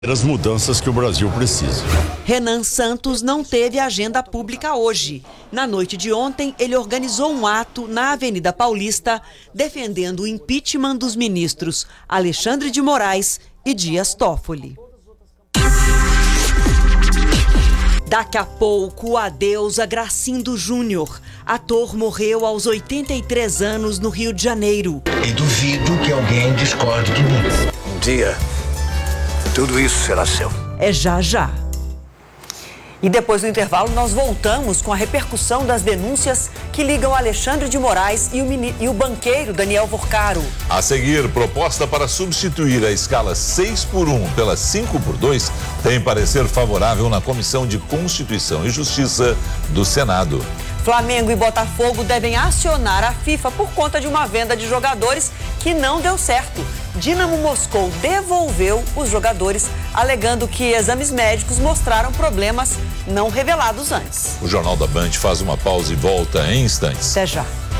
As mudanças que o Brasil precisa. Renan Santos não teve agenda pública hoje. Na noite de ontem, ele organizou um ato na Avenida Paulista, defendendo o impeachment dos ministros Alexandre de Moraes e Dias Toffoli. Daqui a pouco, o adeus a Gracindo Júnior. Ator morreu aos 83 anos no Rio de Janeiro. E duvido que alguém discorde de mim. Um dia, tudo isso será seu. É já já. E depois do intervalo, nós voltamos com a repercussão das denúncias que ligam Alexandre de Moraes e o banqueiro Daniel Vorcaro. A seguir, proposta para substituir a escala 6x1 pela 5x2 tem parecer favorável na Comissão de Constituição e Justiça do Senado. Flamengo e Botafogo devem acionar a FIFA por conta de uma venda de jogadores que não deu certo. Dinamo Moscou devolveu os jogadores, alegando que exames médicos mostraram problemas não revelados antes. O Jornal da Band faz uma pausa e volta em instantes. Até já.